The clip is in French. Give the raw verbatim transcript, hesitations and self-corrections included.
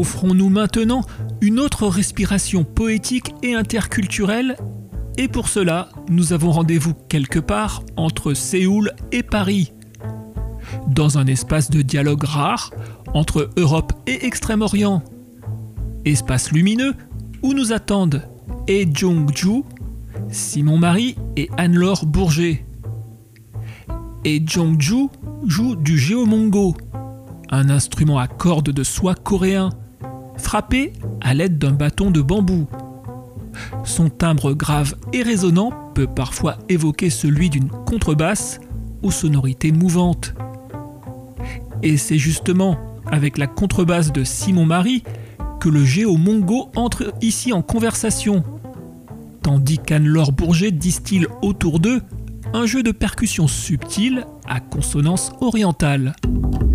Offrons-nous maintenant une autre respiration poétique et interculturelle, et pour cela, nous avons rendez-vous quelque part entre Séoul et Paris, dans un espace de dialogue rare entre Europe et Extrême-Orient. Espace lumineux où nous attendent Hye Jong-ju, Simon Marie et Anne-Laure Bourget. Hye Jong-ju joue du geomongo, un instrument à cordes de soie coréen, frappé à l'aide d'un bâton de bambou. Son timbre grave et résonnant peut parfois évoquer celui d'une contrebasse aux sonorités mouvantes. Et c'est justement avec la contrebasse de Simon Marie que le geomongo entre ici en conversation, tandis qu'Anne-Laure Bourget distille autour d'eux un jeu de percussions subtiles à consonance orientale.